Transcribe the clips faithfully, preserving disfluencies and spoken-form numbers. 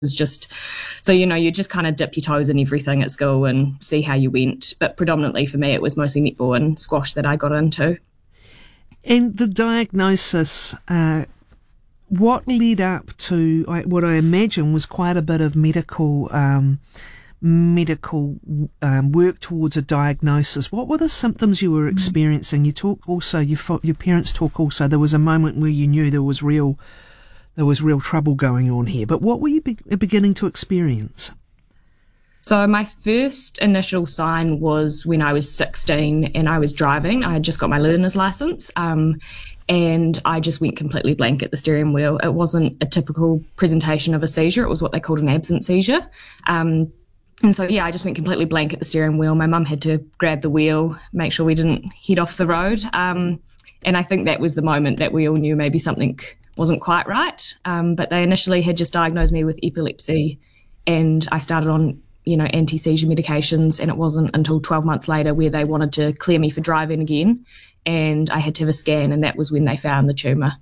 was just, so, you know, you just kind of dip your toes in everything at school and see how you went. But predominantly for me, it was mostly netball and squash that I got into. And the diagnosis, uh, what led up to what I imagine was quite a bit of medical um, medical um, work towards a diagnosis. What were the symptoms you were experiencing? You talk also, you, your parents talk also, there was a moment where you knew there was real there was real trouble going on here. But what were you be- beginning to experience? So my first initial sign was when I was sixteen and I was driving. I had just got my learner's license. Um, And I just went completely blank at the steering wheel. It wasn't a typical presentation of a seizure. It was what they called an absent seizure. Um, and so, yeah, I just went completely blank at the steering wheel. My mum had to grab the wheel, make sure we didn't head off the road. Um, and I think that was the moment that we all knew maybe something wasn't quite right. Um, but they initially had just diagnosed me with epilepsy, and I started on, you know, anti-seizure medications. And it wasn't until twelve months later where they wanted to clear me for driving again. And I had to have a scan, and that was when they found the tumour.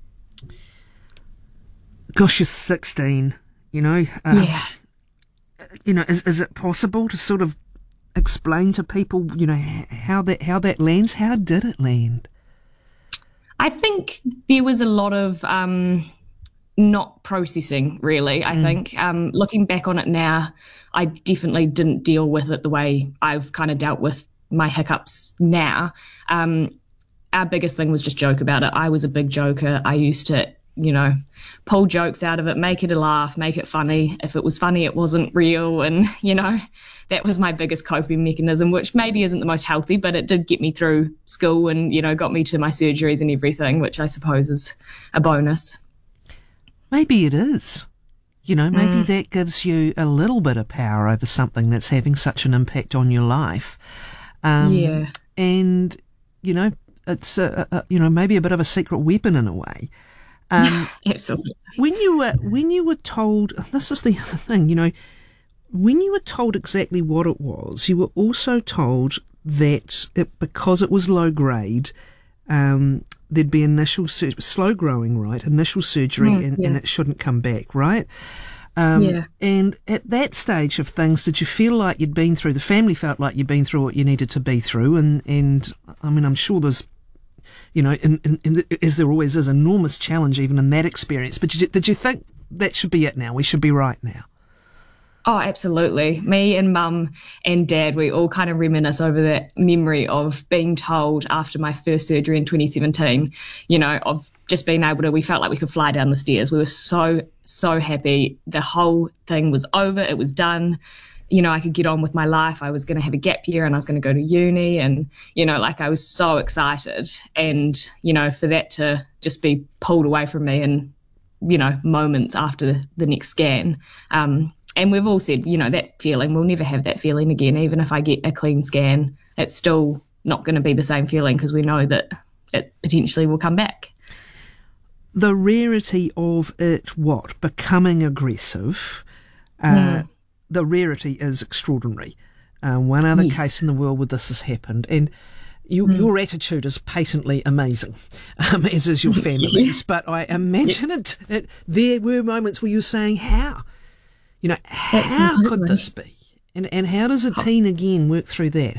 Gosh, you're sixteen, you know. Um, yeah. You know, is is it possible to sort of explain to people, you know, how that how that lands? How did it land? I think there was a lot of um, not processing, really. I mm. think um, looking back on it now, I definitely didn't deal with it the way I've kind of dealt with my hiccups now. Um, our biggest thing was just joke about it. I was a big joker. I used to, you know, pull jokes out of it, make it a laugh, make it funny. If it was funny, it wasn't real. And, you know, that was my biggest coping mechanism, which maybe isn't the most healthy, but it did get me through school and, you know, got me to my surgeries and everything, which I suppose is a bonus. Maybe it is. You know, maybe Mm. that gives you a little bit of power over something that's having such an impact on your life. Um, yeah. And, you know, it's, a, a, you know, maybe a bit of a secret weapon in a way. Um, Absolutely. When you were, when you were told, this is the other thing, you know, when you were told exactly what it was, you were also told that it, because it was low grade, um, there'd be initial, sur- slow growing, right? Initial surgery Mm, and, yeah. and it shouldn't come back, right? Um, yeah. And at that stage of things, did you feel like you'd been through, the family felt like you'd been through what you needed to be through? And, and I mean, I'm sure there's, you know, in, in, in, as there always is, enormous challenge even in that experience. But did you, did you think that should be it now? We should be right now? Oh, absolutely. Me and mum and dad, we all kind of reminisce over that memory of being told after my first surgery in twenty seventeen, you know, of just being able to, we felt like we could fly down the stairs. We were so, so happy. The whole thing was over. It was done. You know, I could get on with my life. I was going to have a gap year and I was going to go to uni and, you know, like I was so excited. And, you know, for that to just be pulled away from me in, you know, moments after the, the next scan. Um, and we've all said, you know, that feeling, we'll never have that feeling again. Even if I get a clean scan, it's still not going to be the same feeling because we know that it potentially will come back. The rarity of it, what, becoming aggressive, uh, Mm. the rarity is extraordinary. Uh, one other Yes. case in the world where this has happened. And you, Mm. your attitude is patently amazing, um, as is your family's. Yeah. But I imagine Yeah. it, it, there were moments where you're saying, how? You know, how Absolutely. could this be? And, and how does a teen again work through that?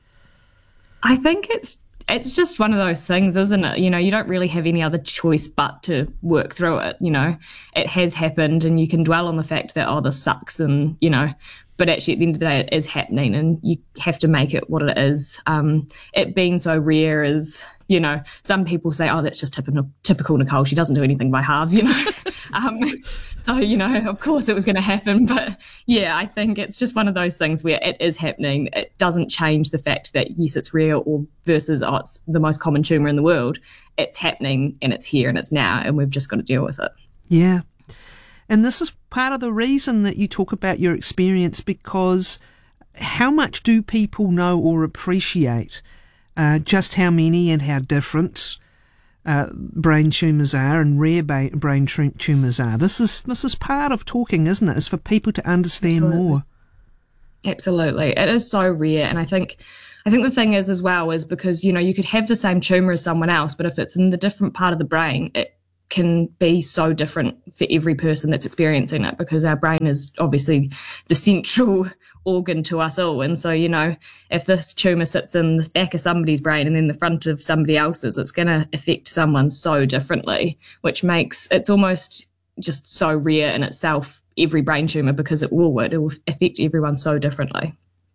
I think it's it's just one of those things, isn't it? You know, you don't really have any other choice but to work through it. You know, it has happened and you can dwell on the fact that, oh, this sucks and, you know, but actually at the end of the day it is happening and you have to make it what it is. Um, it being so rare is, you know, some people say, oh, that's just typical, typical Nicole. She doesn't do anything by halves, you know. um, so, you know, of course it was going to happen. But yeah, I think it's just one of those things where it is happening. It doesn't change the fact that, yes, it's rare or versus, oh, it's the most common tumour in the world. It's happening and it's here and it's now and we've just got to deal with it. Yeah. And this is part of the reason that you talk about your experience, because how much do people know or appreciate uh, just how many and how different uh, brain tumours are and rare ba- brain tu- tumours are? This is this is part of talking, isn't it? Is for people to understand Absolutely. more. Absolutely. It is so rare. And I think I think the thing is as well is because, you know, you could have the same tumour as someone else, but if it's in the different part of the brain, it can be so different for every person that's experiencing it, because our brain is obviously the central organ to us all. And so, you know, if this tumour sits in the back of somebody's brain and then the front of somebody else's, it's going to affect someone so differently, which makes it's almost just so rare in itself, every brain tumour, because it will, it will affect everyone so differently.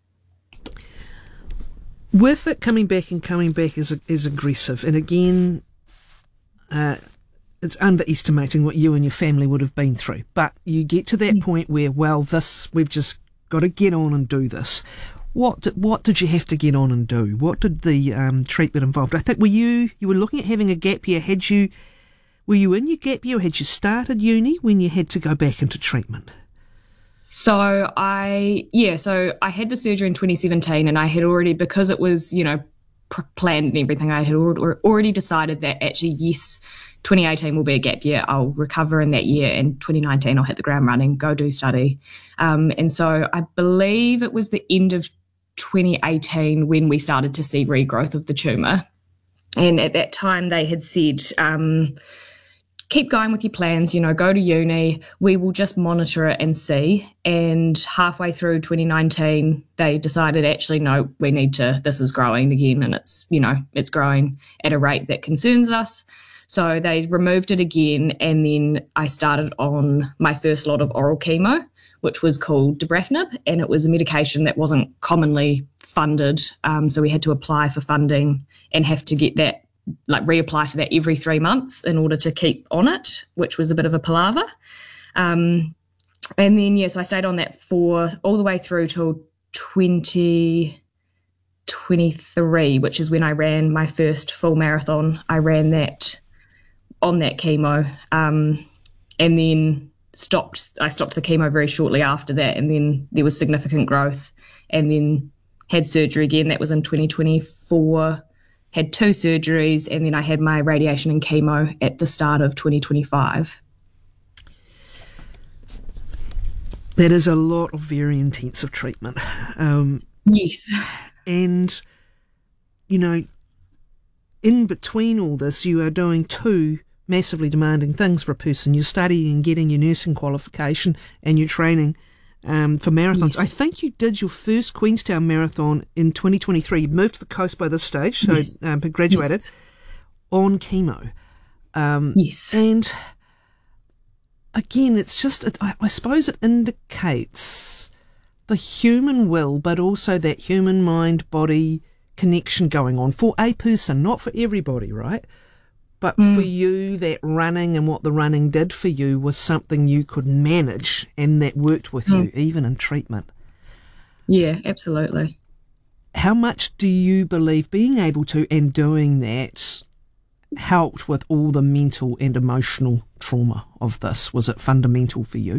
With it coming back and coming back is, is aggressive, and again, uh, it's underestimating what you and your family would have been through. But you get to that mm. point where, well, this, we've just got to get on and do this. What did, what did you have to get on and do? What did the um, treatment involve? I think, were you, you were looking at having a gap year. Had you, were you in your gap year, or had you started uni when you had to go back into treatment? So I, yeah, so I had the surgery in twenty seventeen, and I had already, because it was, you know, planned and everything, I had already decided that actually, yes, twenty eighteen will be a gap year. I'll recover in that year, and twenty nineteen I'll hit the ground running, go do study. Um, and so I believe it was the end of twenty eighteen when we started to see regrowth of the tumour. And at that time they had said, um, keep going with your plans, you know, go to uni, we will just monitor it and see. And halfway through twenty nineteen, they decided, actually, no, we need to, this is growing again, and it's, you know, it's growing at a rate that concerns us. So they removed it again, and then I started on my first lot of oral chemo, which was called dabrafenib, and it was a medication that wasn't commonly funded. Um, so we had to apply for funding and have to get that, like reapply for that every three months in order to keep on it, which was a bit of a palaver. Um, and then, yes, I stayed on that for all the way through till twenty twenty-three, which is when I ran my first full marathon. I ran that on that chemo, um, and then stopped. I stopped the chemo very shortly after that, and then there was significant growth, and then had surgery again. That was in twenty twenty-four. Had two surgeries, and then I had my radiation and chemo at the start of twenty twenty-five. That is a lot of very intensive treatment. Um, yes. And, you know, in between all this, you are doing two massively demanding things for a person. You're studying and getting your nursing qualification, and you're training Um, for marathons. Yes. I think you did your first Queenstown Marathon in twenty twenty-three. You moved to the coast by this stage, so yes. um, graduated yes. on chemo. Um, yes. And again, it's just, it, I, I suppose it indicates the human will, but also that human mind-body connection going on for a person, not for everybody, right? But mm. for you, that running and what the running did for you was something you could manage, and that worked with mm. you, even in treatment. Yeah, absolutely. How much do you believe being able to and doing that helped with all the mental and emotional trauma of this? Was it fundamental for you?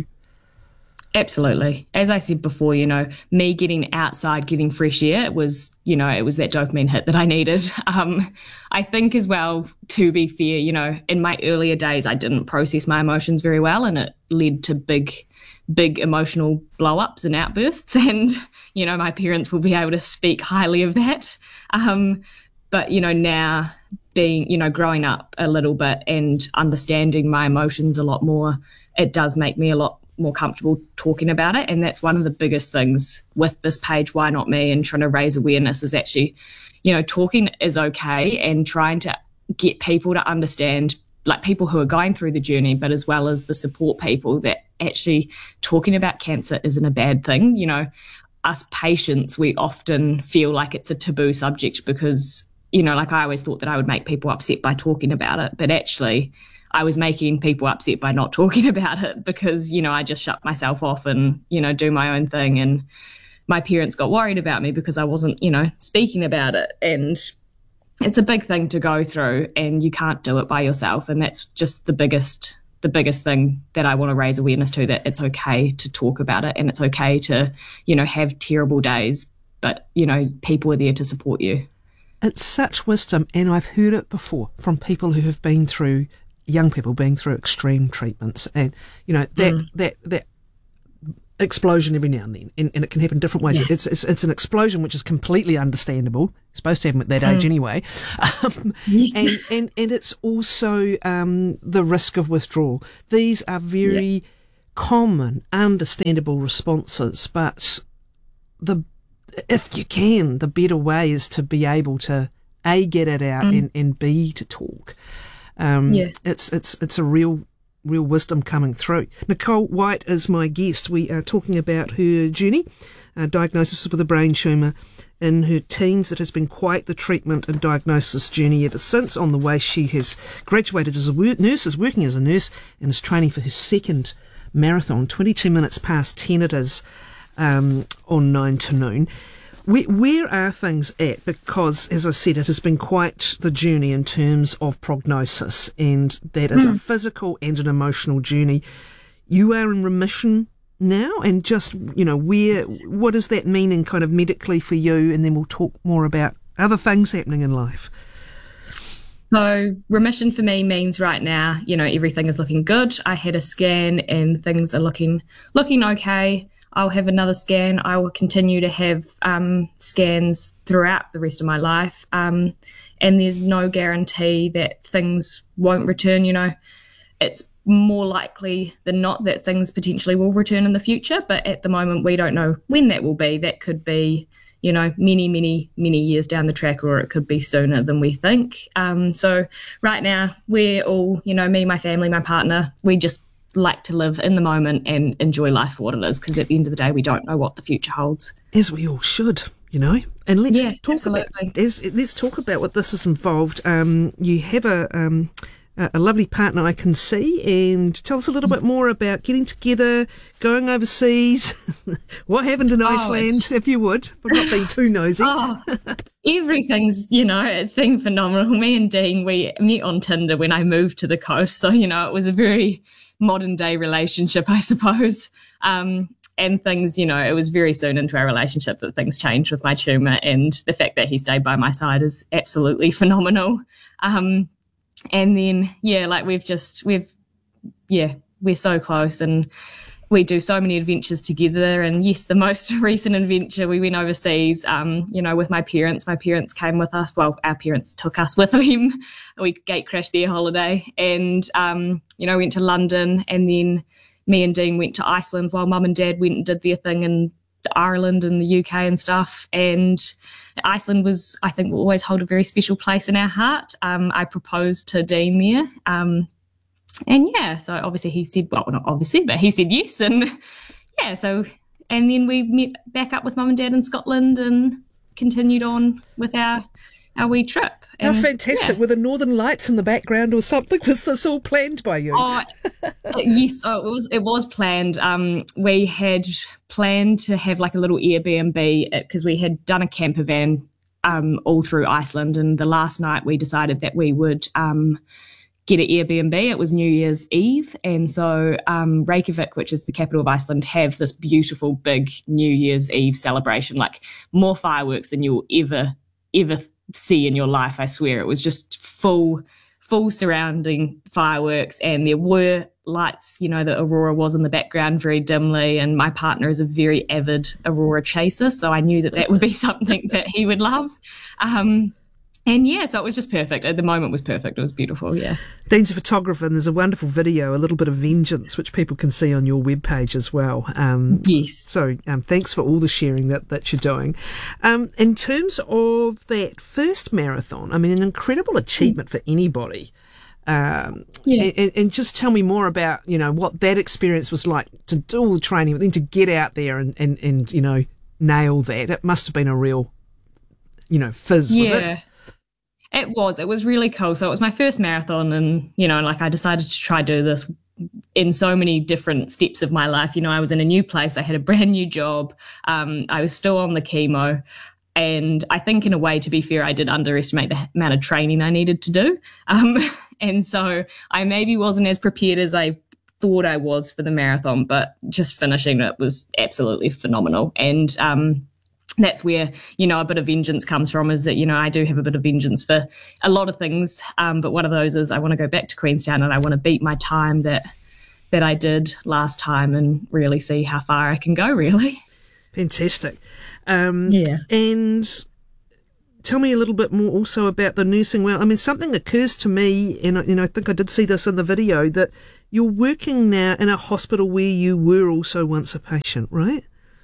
Absolutely. As I said before, you know, me getting outside, getting fresh air, it was, you know, it was that dopamine hit that I needed. Um, I think as well, to be fair, you know, in my earlier days, I didn't process my emotions very well, and it led to big, big emotional blow-ups and outbursts. And, you know, my parents will be able to speak highly of that. Um, but, you know, now being, you know, growing up a little bit and understanding my emotions a lot more, it does make me a lot more comfortable talking about it. And that's one of the biggest things with this page, Why Not Me, and trying to raise awareness, is actually, you know, talking is okay, and trying to get people to understand, like people who are going through the journey, but as well as the support people, that actually talking about cancer isn't a bad thing. You know, us patients, we often feel like it's a taboo subject because, you know, like I always thought that I would make people upset by talking about it, but actually I was making people upset by not talking about it, because, you know, I just shut myself off and, you know, do my own thing. And my parents got worried about me because I wasn't, you know, speaking about it. And it's a big thing to go through, and you can't do it by yourself. And that's just the biggest, the biggest thing that I want to raise awareness to, that it's okay to talk about it, and it's okay to, you know, have terrible days, but, you know, people are there to support you. It's such wisdom, and I've heard it before from people who have been through, young people being through extreme treatments, and, you know, that, mm. that, that explosion every now and then, and, and it can happen different ways. Yeah. It's, it's it's an explosion which is completely understandable. It's supposed to happen at that age Mm. anyway. Um, Yes. and, and, and it's also um, the risk of withdrawal. These are very Yeah. common, understandable responses, but the if you can, the better way is to be able to A, get it out, Mm. and, and B, to talk. Um, Yeah. It's it's it's a real real wisdom coming through. Nicole White is my guest. We are talking about her journey, uh, diagnosis with a brain tumour in her teens. It has been quite the treatment and diagnosis journey ever since. On the way, she has graduated as a wor- nurse, is working as a nurse, and is training for her second marathon. twenty-two minutes past ten it is um, on nine to noon. Where, where are things at? Because, as I said, it has been quite the journey in terms of prognosis, and that is Mm. a physical and an emotional journey. You are in remission now, and just, you know, where, what does that mean in kind of medically for you? And then we'll talk more about other things happening in life. So remission for me means right now, you know, everything is looking good. I had a scan and things are looking looking okay. I'll have another scan. I will continue to have um, scans throughout the rest of my life. Um, and there's no guarantee that things won't return. You know, it's more likely than not that things potentially will return in the future. But at the moment, we don't know when that will be. That could be, you know, many, many, many years down the track, or it could be sooner than we think. Um, so right now, we're all, you know, me, my family, my partner, we just like to live in the moment and enjoy life for what it is, because at the end of the day, we don't know what the future holds. As we all should, you know. And let's Yeah, talk absolutely. about as, let's talk about what this has involved. Um, you have a um, a a lovely partner, I can see, and tell us a little bit more about getting together, going overseas. What happened in Oh, Iceland, it's- if you would, for not being too nosy. Oh, everything's, you know, it's been phenomenal. Me and Dean, we met on Tinder when I moved to the coast. So, you know, it was a very modern day relationship, I suppose. Um, and things, you know, it was very soon into our relationship that things changed with my tumour, and the fact that he stayed by my side is absolutely phenomenal. Um, and then, yeah, like we've just, we've, yeah, we're so close, and we do so many adventures together. And yes, the most recent adventure, we went overseas, um, you know, with my parents. My parents came with us. Well, our parents took us with them. We gate crashed their holiday, and, um, you know, went to London, and then me and Dean went to Iceland while mum and dad went and did their thing in Ireland and the U K and stuff. And Iceland was, I think, will always hold a very special place in our heart. Um, I proposed to Dean there. Um, And yeah, so obviously he said, well, not obviously, but he said yes. And yeah, so, and then we met back up with mum and dad in Scotland and continued on with our, our wee trip. How And, fantastic. yeah. Were the Northern Lights in the background or something? Was this all planned by you? Oh, yes, oh, it was, it was planned. Um, we had planned to have like a little Airbnb because we had done a camper van um, all through Iceland. And the last night we decided that we would um, get an Airbnb. It was New Year's Eve. And so um, Reykjavik, which is the capital of Iceland, have this beautiful big New Year's Eve celebration, like more fireworks than you'll ever, ever see in your life. I swear. It was just full, full surrounding fireworks. And there were lights, you know, the aurora was in the background very dimly. And my partner is a very avid aurora chaser. So I knew that that would be something that he would love. Um, And yeah, so it was just perfect. At the moment was perfect. It was beautiful, yeah. Dean's a photographer, and there's a wonderful video, A Little Bit of Vengeance, which people can see on your webpage as well. Um, Yes. So um, thanks for all the sharing that, that you're doing. Um, in terms of that first marathon, I mean, an incredible achievement for anybody. Um, Yeah. and, and just tell me more about, you know, what that experience was like to do all the training, but then to get out there and, and, and you know, nail that. It must have been a real, you know, fizz, was it? Yeah. It was. It was really cool. So it was my first marathon, and, you know, like I decided to try do this in so many different steps of my life. You know, I was in a new place. I had a brand new job. Um, I was still on the chemo. And I think in a way, to be fair, I did underestimate the amount of training I needed to do. Um, and so I maybe wasn't as prepared as I thought I was for the marathon, but just finishing it was absolutely phenomenal. And, um, that's where, you know, a bit of vengeance comes from, is that, you know, I do have a bit of vengeance for a lot of things. Um, but one of those is I want to go back to Queenstown and I want to beat my time that, that I did last time and really see how far I can go, really. Fantastic. Um, yeah. And tell me a little bit more also about the nursing. Well, I mean, something occurs to me, and you know, I think I did see this in the video, that you're working now in a hospital where you were also once a patient, right?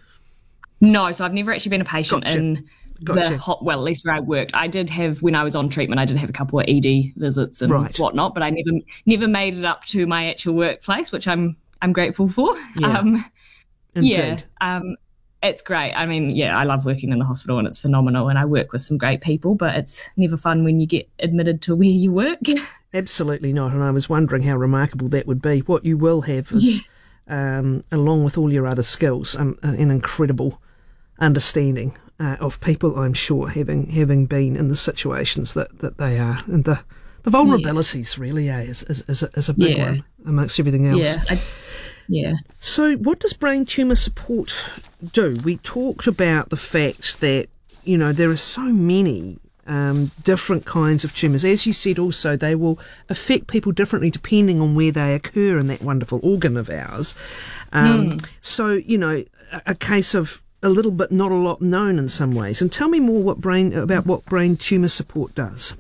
No, so I've never actually been a patient Gotcha. in Gotcha. the hot, well, at least where I worked. I did have, when I was on treatment, I did have a couple of E D visits and Right. whatnot, but I never never made it up to my actual workplace, which I'm I'm grateful for. Yeah. Um, Indeed. yeah, um, it's great. I mean, yeah, I love working in the hospital and it's phenomenal, and I work with some great people, but it's never fun when you get admitted to where you work. Absolutely not. And I was wondering how remarkable that would be. What you will have is, yeah. um, along with all your other skills, um, an incredible understanding uh, of people, I'm sure, having having been in the situations that, that they are. And the, the vulnerabilities yeah. really are, is, is, is, a, is a big yeah. one amongst everything else. Yeah. I, yeah. So what does brain tumour support do? We talked about the fact that, you know, there are so many um, different kinds of tumours. As you said also, they will affect people differently depending on where they occur in that wonderful organ of ours. Um, mm. So, you know, a, a case of a little bit not a lot known in some ways. And tell me more what brain about what brain tumour support does.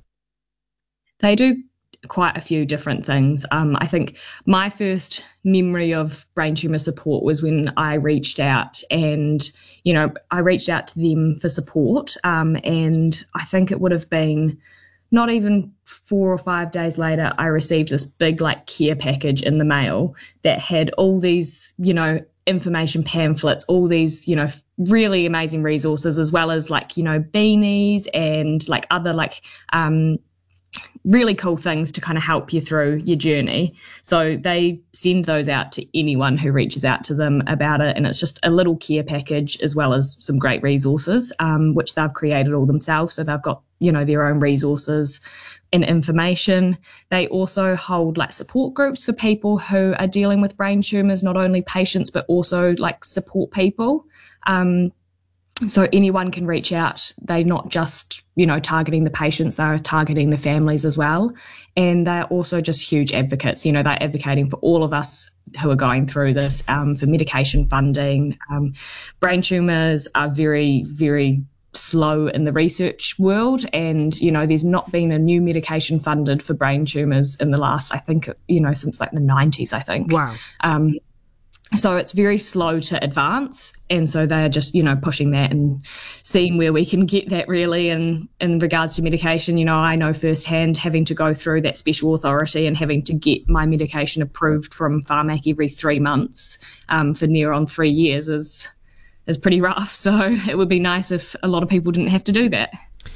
They do quite a few different things. Um, I think my first memory of brain tumour support was when I reached out and, you know, I reached out to them for support. Um, and I think it would have been not even four or five days later, I received this big like care package in the mail that had all these, you know, information pamphlets, all these, you know, really amazing resources, as well as like, you know, beanies and like other like, um, really cool things to kind of help you through your journey. So they send those out to anyone who reaches out to them about it. And it's just a little care package as well as some great resources, um, which they've created all themselves. So they've got, you know, their own resources and information. They also hold like support groups for people who are dealing with brain tumours, not only patients, but also like support people. Um, So anyone can reach out. They're not just, you know, targeting the patients, they're targeting the families as well. And they're also just huge advocates. You know, they're advocating for all of us who are going through this, um, for medication funding. Um, brain tumours are very, very slow in the research world. And, you know, there's not been a new medication funded for brain tumours in the last, I think, you know, since like the nineties, I think. Wow. Um, So it's very slow to advance. And so they're just, you know, pushing that and seeing where we can get that really. And in regards to medication, you know, I know firsthand having to go through that special authority and having to get my medication approved from Pharmac every three months um, for near on three years is is pretty rough. So it would be nice if a lot of people didn't have to do that.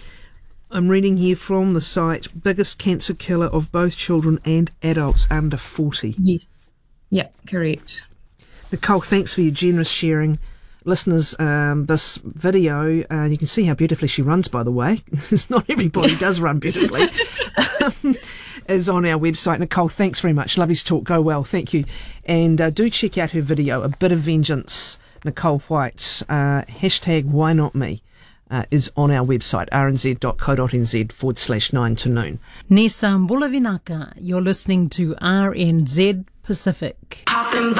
I'm reading here from the site, biggest cancer killer of both children and adults under forty. Yes. Yep, correct. Nicole, thanks for your generous sharing. Listeners, um, this video, uh, you can see how beautifully she runs, by the way. It's not everybody does run beautifully. um, is on our website. Nicole, thanks very much. Lovely to talk. Go well. Thank you. And uh, do check out her video, A Bit of Vengeance, Nicole White. Uh, hashtag Why Not Me uh, is on our website, rnz.co.nz forward slash nine to noon. Nesa Mbulavinaka, you're listening to R N Z Pacific.